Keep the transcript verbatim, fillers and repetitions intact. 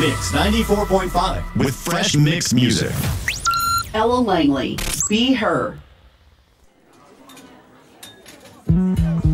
Mix ninety-four point five with fresh mix music. Ella Langley, Be Her. Mm-hmm.